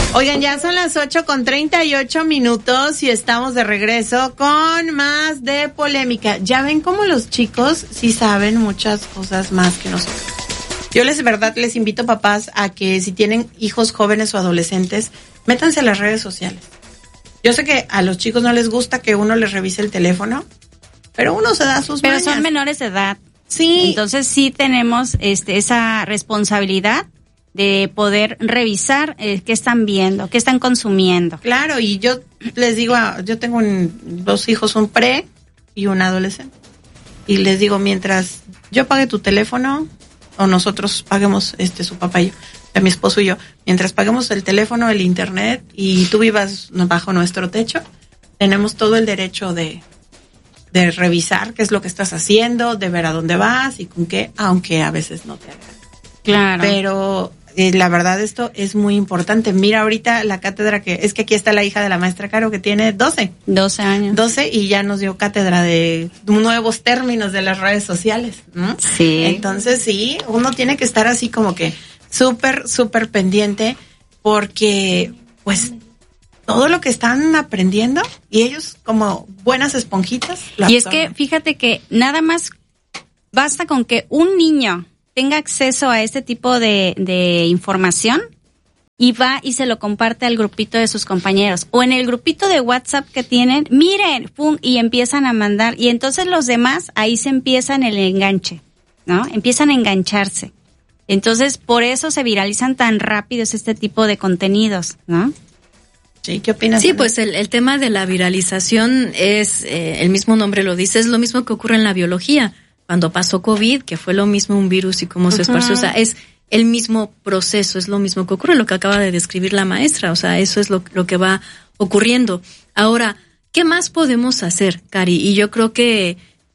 Oigan, ya son las 8:38 y estamos de regreso con más de polémica. Ya ven cómo los chicos sí saben muchas cosas más que nosotros. Yo les invito, papás, a que si tienen hijos jóvenes o adolescentes, métanse a las redes sociales. Yo sé que a los chicos no les gusta que uno les revise el teléfono, pero uno se da sus mañas. Pero son menores de edad. Sí. Entonces sí tenemos esa responsabilidad de poder revisar qué están viendo, qué están consumiendo. Claro, y yo les digo, yo tengo dos hijos, un pre y un adolescente. Y les digo, mientras yo pague tu teléfono, o nosotros paguemos, su papá y yo, mi esposo y yo, mientras paguemos el teléfono, el internet, y tú vivas bajo nuestro techo, tenemos todo el derecho de revisar qué es lo que estás haciendo, de ver a dónde vas y con qué, aunque a veces no te hagan. Claro. Pero la verdad esto es muy importante. Mira ahorita la cátedra es que aquí está la hija de la maestra Caro que tiene 12 años. 12 y ya nos dio cátedra de nuevos términos de las redes sociales, ¿no? Sí. Entonces sí, uno tiene que estar así como que súper, súper pendiente porque pues todo lo que están aprendiendo y ellos como buenas esponjitas lo absorben. Y es que fíjate que nada más basta con que un niño tenga acceso a este tipo de información y va y se lo comparte al grupito de sus compañeros o en el grupito de WhatsApp que tienen, miren, pum, y empiezan a mandar y entonces los demás ahí se empiezan el enganche, ¿no? Empiezan a engancharse. Entonces por eso se viralizan tan rápidos este tipo de contenidos, ¿no? Sí, ¿qué opinas? Sí, pues el tema de la viralización es, el mismo nombre lo dice, es lo mismo que ocurre en la biología. Cuando pasó COVID, que fue lo mismo un virus y cómo se esparció, o sea, es el mismo proceso, es lo mismo que ocurre, lo que acaba de describir la maestra, o sea, eso es lo que va ocurriendo. Ahora, ¿qué más podemos hacer, Cari? Y yo creo que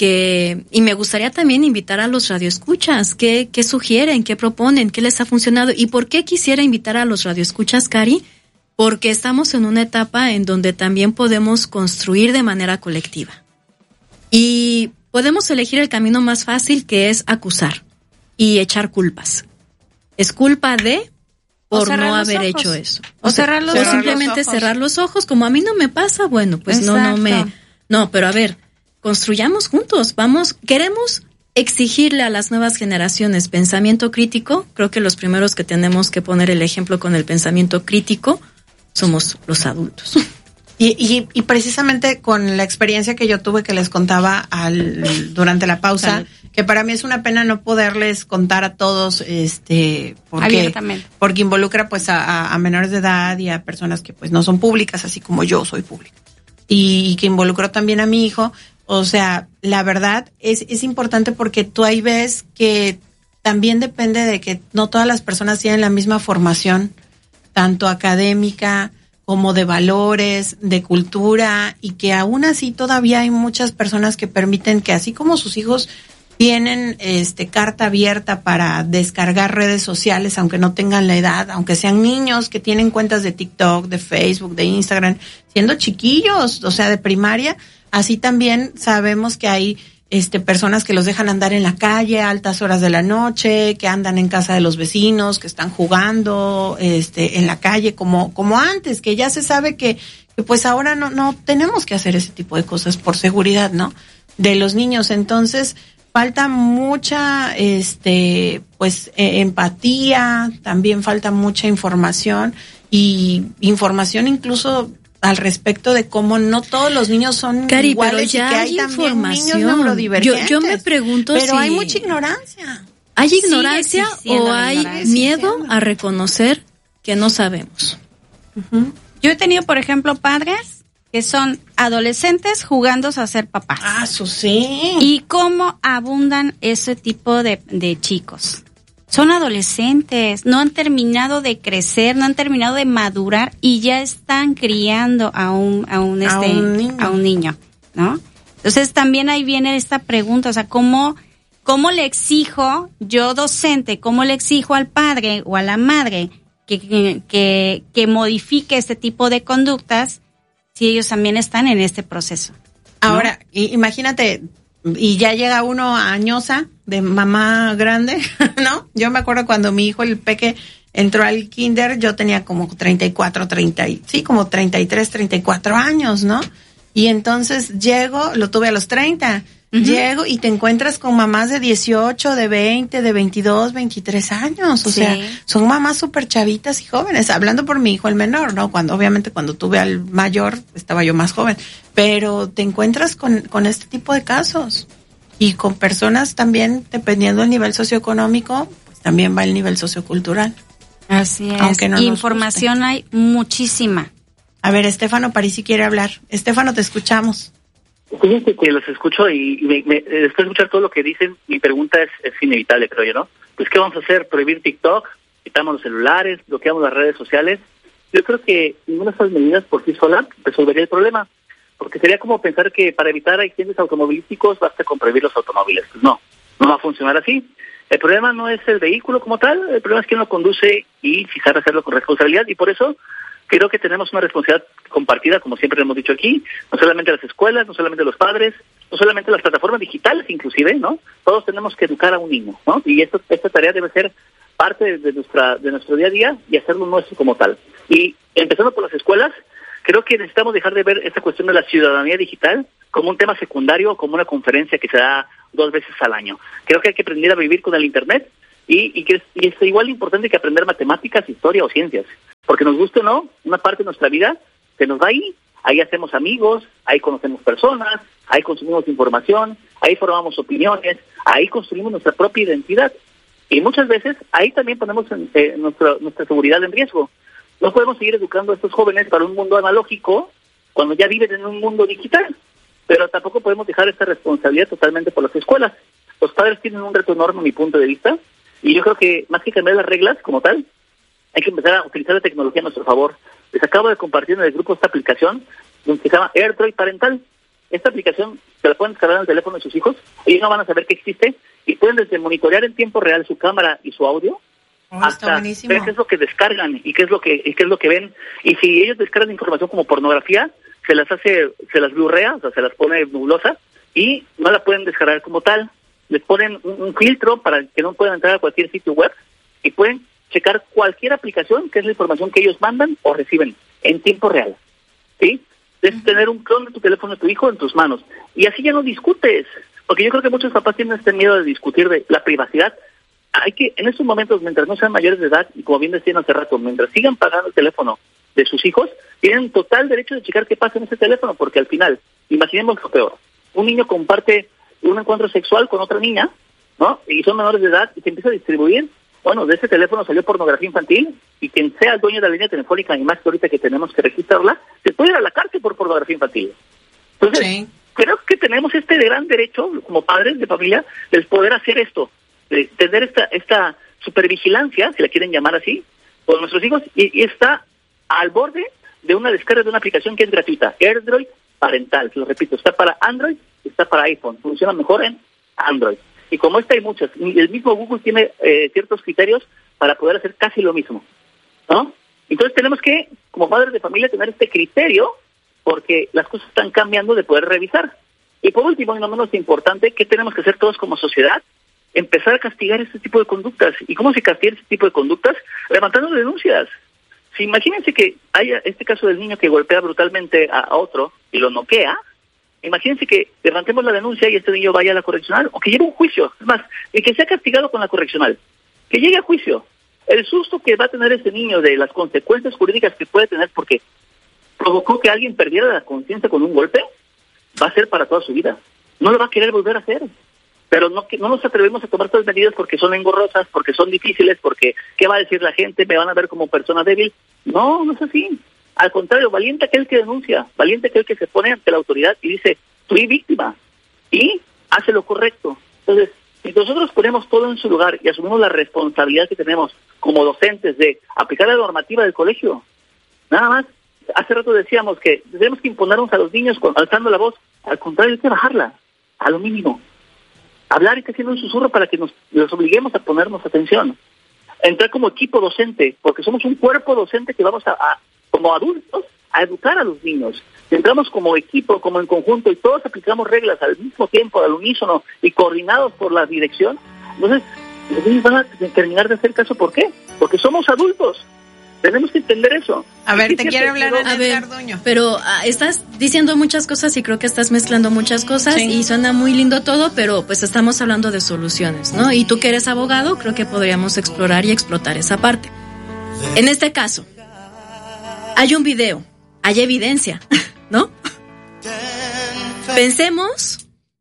y me gustaría también invitar a los radioescuchas, ¿qué sugieren, qué proponen, qué les ha funcionado? ¿Y por qué quisiera invitar a los radioescuchas, Cari? Porque estamos en una etapa en donde también podemos construir de manera colectiva. Y podemos elegir el camino más fácil, que es acusar y echar culpas. Es culpa de por no haber hecho eso. O cerrar los ojos. O simplemente cerrar los ojos, como a mí no me pasa, bueno, pues no, pero a ver, construyamos juntos, queremos exigirle a las nuevas generaciones pensamiento crítico. Creo que los primeros que tenemos que poner el ejemplo con el pensamiento crítico somos los adultos. Y precisamente con la experiencia que yo tuve que les contaba durante la pausa, que para mí es una pena no poderles contar a todos, porque involucra pues a menores de edad y a personas que pues no son públicas, así como yo soy pública. Y que involucró también a mi hijo. O sea, la verdad es importante porque tú ahí ves que también depende de que no todas las personas tienen la misma formación, tanto académica como de valores, de cultura, y que aún así todavía hay muchas personas que permiten que así como sus hijos tienen carta abierta para descargar redes sociales, aunque no tengan la edad, aunque sean niños que tienen cuentas de TikTok, de Facebook, de Instagram, siendo chiquillos, o sea, de primaria, así también sabemos que hay personas que los dejan andar en la calle a altas horas de la noche, que andan en casa de los vecinos, que están jugando en la calle como antes, que ya se sabe que pues ahora no tenemos que hacer ese tipo de cosas por seguridad, ¿no? De los niños. Entonces, falta mucha empatía, también falta mucha información y información incluso al respecto de cómo no todos los niños son iguales, pero ya y que hay también niños neurodivergentes. Yo me pregunto pero hay mucha ignorancia. ¿Hay ignorancia o hay miedo a reconocer que no sabemos? Uh-huh. Yo he tenido, por ejemplo, padres que son adolescentes jugando a ser papás. Ah, eso sí. Y cómo abundan ese tipo de chicos. Son adolescentes, no han terminado de crecer, no han terminado de madurar y ya están criando a un niño, ¿no? Entonces también ahí viene esta pregunta, o sea, ¿cómo le exijo yo docente, cómo le exijo al padre o a la madre que modifique este tipo de conductas si ellos también están en este proceso, ¿no? Ahora, imagínate, y ya llega uno añosa de mamá grande, ¿no? Yo me acuerdo cuando mi hijo, el peque, entró al kinder, yo tenía como 33, 34 años, ¿no? Y entonces llego, lo tuve a los 30, llego y te encuentras con mamás de 18, de 20, de 22, 23 años, o sea, son mamás súper chavitas y jóvenes, hablando por mi hijo el menor, ¿no? Obviamente cuando tuve al mayor, estaba yo más joven, pero te encuentras con este tipo de casos y con personas también, dependiendo del nivel socioeconómico, pues también va el nivel sociocultural. Así es. Aunque no información hay muchísima. A ver, Estefano Parisi quiere hablar. Estefano, te escuchamos. Fíjense que los escucho y después de escuchar todo lo que dicen, mi pregunta es inevitable, creo yo, ¿no? Pues, ¿qué vamos a hacer? ¿Prohibir TikTok? ¿Quitamos los celulares? ¿Bloqueamos las redes sociales? Yo creo que ninguna de esas medidas por sí sola resolvería el problema, porque sería como pensar que para evitar accidentes automovilísticos basta con prohibir los automóviles. Pues no va a funcionar así. El problema no es el vehículo como tal, el problema es quién lo conduce y si sabe hacerlo con responsabilidad, y por eso creo que tenemos una responsabilidad compartida, como siempre hemos dicho aquí, no solamente las escuelas, no solamente los padres, no solamente las plataformas digitales inclusive, ¿no? Todos tenemos que educar a un niño, ¿no? Y esta tarea debe ser parte de nuestro día a día y hacerlo nuestro como tal. Y empezando por las escuelas, creo que necesitamos dejar de ver esta cuestión de la ciudadanía digital como un tema secundario o como una conferencia que se da 2 veces al año. Creo que hay que aprender a vivir con el Internet y es igual importante que aprender matemáticas, historia o ciencias. Porque nos guste o no, una parte de nuestra vida se nos va ahí hacemos amigos, ahí conocemos personas, ahí consumimos información, ahí formamos opiniones, ahí construimos nuestra propia identidad. Y muchas veces ahí también ponemos nuestra seguridad en riesgo. No podemos seguir educando a estos jóvenes para un mundo analógico cuando ya viven en un mundo digital, pero tampoco podemos dejar esta responsabilidad totalmente por las escuelas. Los padres tienen un reto enorme, a mi punto de vista, y yo creo que más que cambiar las reglas como tal, hay que empezar a utilizar la tecnología a nuestro favor. Les acabo de compartir en el grupo esta aplicación que se llama AirDroid Parental. Esta aplicación se la pueden descargar en el teléfono de sus hijos, ellos no van a saber que existe, y pueden desde monitorear en tiempo real su cámara y su audio, hasta ver qué es lo que descargan y qué es lo que ven. Y si ellos descargan información como pornografía, se las blurrea, o sea, se las pone nublosa, y no la pueden descargar como tal. Les ponen un filtro para que no puedan entrar a cualquier sitio web, y pueden checar cualquier aplicación, que es la información que ellos mandan o reciben en tiempo real, ¿sí? Es tener un clon de tu teléfono de tu hijo en tus manos. Y así ya no discutes, porque yo creo que muchos papás tienen este miedo de discutir de la privacidad. Hay que, en estos momentos, mientras no sean mayores de edad, y como bien decían hace rato, mientras sigan pagando el teléfono de sus hijos, tienen total derecho de checar qué pasa en ese teléfono, porque al final, imaginemos lo peor, un niño comparte un encuentro sexual con otra niña, ¿no? Y son menores de edad, y se empieza a distribuir. Bueno, de ese teléfono salió pornografía infantil, y quien sea el dueño de la línea telefónica, y más que ahorita que tenemos que registrarla, se puede ir a la cárcel por pornografía infantil. Entonces, creo que tenemos este gran derecho, como padres de familia, de poder hacer esto, de tener esta supervigilancia, si la quieren llamar así, con nuestros hijos, y está al borde de una descarga de una aplicación que es gratuita, AirDroid Parental, se lo repito, está para Android, está para iPhone, funciona mejor en Android. Y como esta hay muchas, el mismo Google tiene ciertos criterios para poder hacer casi lo mismo, ¿no? Entonces tenemos que, como padres de familia, tener este criterio, porque las cosas están cambiando, de poder revisar. Y por último, y no menos importante, ¿qué tenemos que hacer todos como sociedad? Empezar a castigar este tipo de conductas. ¿Y cómo se castiga este tipo de conductas? Levantando denuncias. Si imagínense que haya este caso del niño que golpea brutalmente a otro y lo noquea, imagínense que levantemos la denuncia y este niño vaya a la correccional, o que lleve un juicio, es más, y que sea castigado con la correccional, que llegue a juicio. El susto que va a tener ese niño de las consecuencias jurídicas que puede tener porque provocó que alguien perdiera la conciencia con un golpe, va a ser para toda su vida. No lo va a querer volver a hacer. Pero no nos atrevemos a tomar estas medidas porque son engorrosas, porque son difíciles, porque ¿qué va a decir la gente? ¿Me van a ver como persona débil? No, no es así. Al contrario, valiente aquel que denuncia, valiente aquel que se pone ante la autoridad y dice, soy víctima, y hace lo correcto. Entonces, si nosotros ponemos todo en su lugar y asumimos la responsabilidad que tenemos como docentes de aplicar la normativa del colegio, nada más, hace rato decíamos que tenemos que imponernos a los niños alzando la voz, al contrario, hay que bajarla, a lo mínimo. Hablar y que haciendo un susurro para que los obliguemos a ponernos atención. Entrar como equipo docente, porque somos un cuerpo docente que vamos como adultos, a educar a los niños. Entramos como equipo, como en conjunto, y todos aplicamos reglas al mismo tiempo, al unísono, y coordinados por la dirección. Entonces, los niños van a terminar de hacer caso. ¿Por qué? Porque somos adultos. Tenemos que entender eso. A ver, te quiero hablar a Edgar Duño. Pero estás diciendo muchas cosas y creo que estás mezclando muchas cosas y suena muy lindo todo, pero pues estamos hablando de soluciones, ¿no? Y tú que eres abogado, creo que podríamos explorar y explotar esa parte. En este caso, hay un video, hay evidencia, ¿no? Pensemos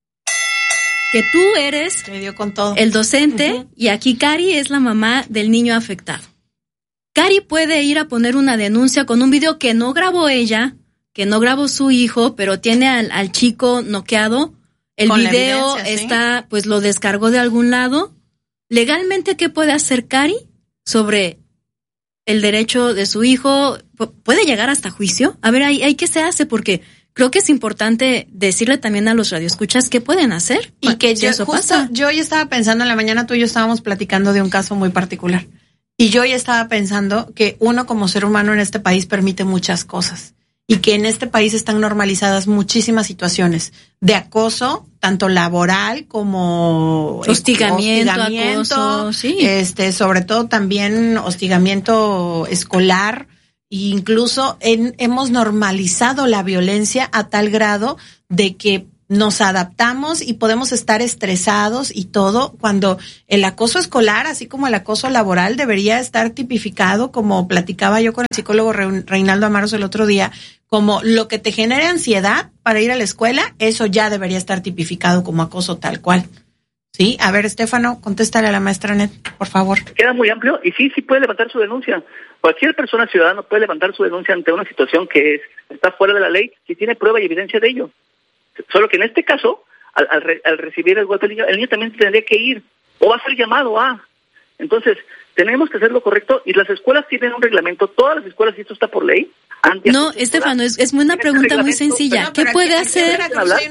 que tú eres el docente y aquí Cari es la mamá del niño afectado. Cari puede ir a poner una denuncia con un video que no grabó ella, que no grabó su hijo, pero tiene al chico noqueado. El video está, pues lo descargó de algún lado. Legalmente, ¿qué puede hacer Cari sobre el derecho de su hijo? ¿Puede llegar hasta juicio? A ver, ¿ahí qué se hace? Porque creo que es importante decirle también a los radioescuchas qué pueden hacer. Y que yo hoy estaba pensando, en la mañana tú y yo estábamos platicando de un caso muy particular. Y yo ya estaba pensando que uno como ser humano en este país permite muchas cosas y que en este país están normalizadas muchísimas situaciones de acoso, tanto laboral como hostigamiento, acoso, sí. Sobre todo también hostigamiento escolar. E incluso hemos normalizado la violencia a tal grado de que nos adaptamos y podemos estar estresados y todo, cuando el acoso escolar, así como el acoso laboral, debería estar tipificado, como platicaba yo con el psicólogo Reinaldo Amaros el otro día, como lo que te genere ansiedad para ir a la escuela, eso ya debería estar tipificado como acoso tal cual. Sí, a ver, Estefano, contéstale a la maestra Net, por favor. Queda muy amplio y sí puede levantar su denuncia. Cualquier persona ciudadana puede levantar su denuncia ante una situación que está fuera de la ley si tiene prueba y evidencia de ello. Solo que en este caso, al recibir el golpe el niño también tendría que ir, o va a ser llamado a. Entonces, tenemos que hacer lo correcto, y las escuelas tienen un reglamento, todas las escuelas, y esto está por ley. No, Estefano, es una pregunta muy sencilla. ¿Qué puede hacer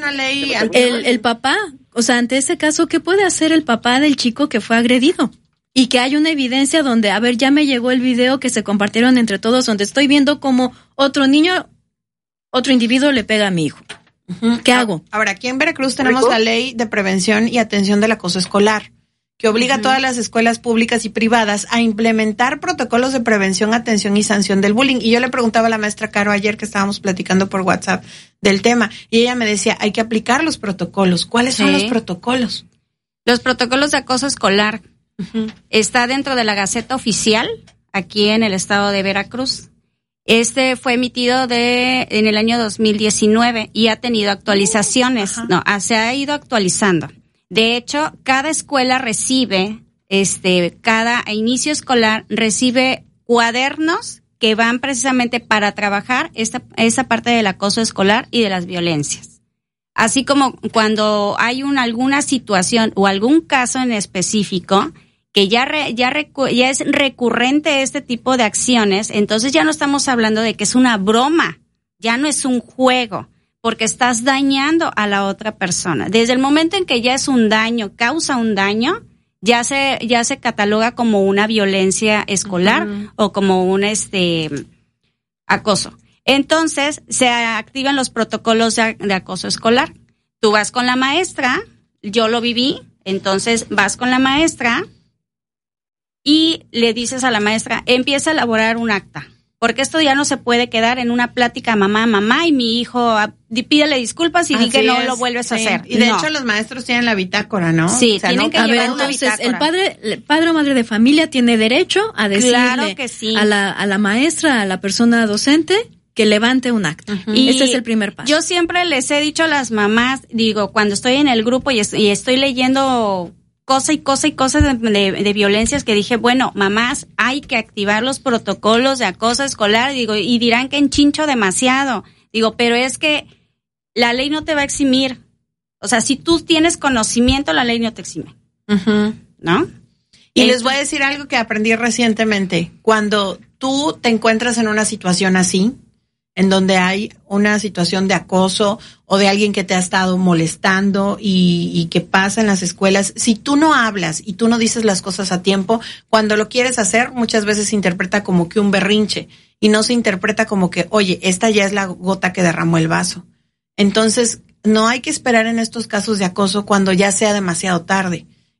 el papá? O sea, ante ese caso, ¿qué puede hacer el papá del chico que fue agredido? Y que hay una evidencia donde, a ver, ya me llegó el video que se compartieron entre todos, donde estoy viendo como otro individuo le pega a mi hijo. ¿Qué hago? Ahora, aquí en Veracruz tenemos la Ley de Prevención y Atención del Acoso Escolar, que obliga a todas las escuelas públicas y privadas a implementar protocolos de prevención, atención y sanción del bullying. Y yo le preguntaba a la maestra Caro ayer que estábamos platicando por WhatsApp del tema, y ella me decía, hay que aplicar los protocolos. ¿Cuáles son los protocolos? Los protocolos de acoso escolar. Está dentro de la Gaceta Oficial, aquí en el estado de Veracruz. Fue emitido en el año 2019 y ha tenido actualizaciones. Se ha ido actualizando. De hecho, cada escuela recibe, cada inicio escolar recibe cuadernos que van precisamente para trabajar esa parte del acoso escolar y de las violencias. Así como cuando hay alguna situación o algún caso en específico que ya es recurrente este tipo de acciones, entonces ya no estamos hablando de que es una broma, ya no es un juego, porque estás dañando a la otra persona. Desde el momento en que ya es un daño, causa un daño, ya se cataloga como una violencia escolar o como un acoso. Entonces, se activan los protocolos de acoso escolar. Tú vas con la maestra, yo lo viví, entonces vas con la maestra y le dices a la maestra, empieza a elaborar un acta, porque esto ya no se puede quedar en una plática mamá, y mi hijo pídele disculpas y di que no lo vuelves a hacer. Y de hecho los maestros tienen la bitácora, ¿no? Sí, tienen que llevar una bitácora. Entonces, el padre o madre de familia tiene derecho a decirle a la maestra, a la persona docente, que levante un acta. Ese es el primer paso. Yo siempre les he dicho a las mamás, digo, cuando estoy en el grupo y estoy leyendo cosas de violencias, que dije, bueno, mamás, hay que activar los protocolos de acoso escolar, digo, y dirán que enchincho demasiado, digo, pero es que la ley no te va a eximir. O sea, si tú tienes conocimiento, la ley no te exime. ¿No? Y les voy a decir algo que aprendí recientemente. Cuando tú te encuentras en una situación así, en donde hay una situación de acoso o de alguien que te ha estado molestando y que pasa en las escuelas, si tú no hablas y tú no dices las cosas a tiempo, cuando lo quieres hacer, muchas veces se interpreta como que un berrinche y no se interpreta como que, oye, esta ya es la gota que derramó el vaso. Entonces, no hay que esperar en estos casos de acoso cuando ya sea demasiado tarde.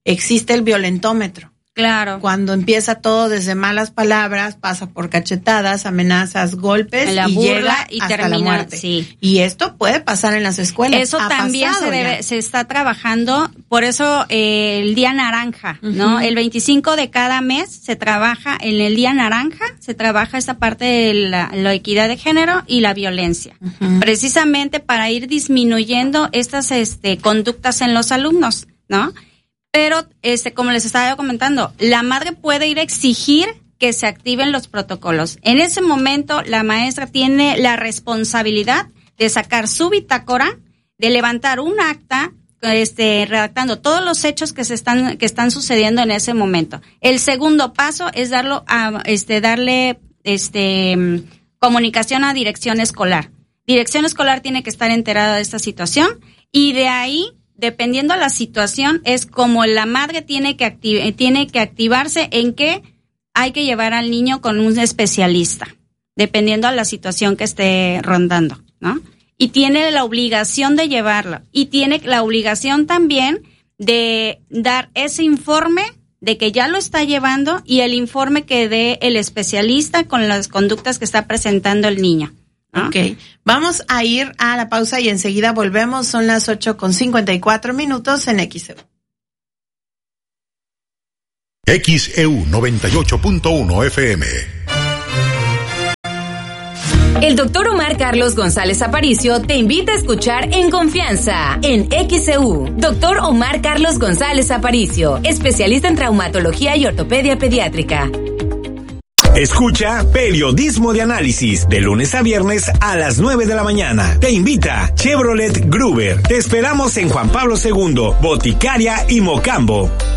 existe el violentómetro. Claro. Cuando empieza todo desde malas palabras, pasa por cachetadas, amenazas, golpes la y burla llega y hasta termina, la muerte. Sí. Y esto puede pasar en las escuelas. Eso también se está trabajando, por eso el Día Naranja, ¿no? El 25 de cada mes se trabaja en el Día Naranja, se trabaja esta parte de la equidad de género y la violencia, precisamente para ir disminuyendo estas conductas en los alumnos, ¿no? Pero, como les estaba comentando, la madre puede ir a exigir que se activen los protocolos. En ese momento, la maestra tiene la responsabilidad de sacar su bitácora, de levantar un acta, redactando todos los hechos que están sucediendo en ese momento. El segundo paso es darle comunicación a dirección escolar. Dirección escolar tiene que estar enterada de esta situación y de ahí, dependiendo de la situación, es como la madre tiene que activarse en que hay que llevar al niño con un especialista, dependiendo de la situación que esté rondando, ¿no? Y tiene la obligación de llevarlo. Y tiene la obligación también de dar ese informe de que ya lo está llevando y el informe que dé el especialista con las conductas que está presentando el niño. ¿No? Ok, vamos a ir a la pausa y enseguida volvemos. Son las 8:54 en XEU. XEU 98.1 FM. El doctor Omar Carlos González Aparicio te invita a escuchar En Confianza, en XEU. Doctor Omar Carlos González Aparicio, especialista en traumatología y ortopedia pediátrica. Escucha Periodismo de Análisis, de lunes a viernes a las 9 de la mañana. Te invita Chevrolet Gruber. Te esperamos en Juan Pablo II, Boticaria y Mocambo.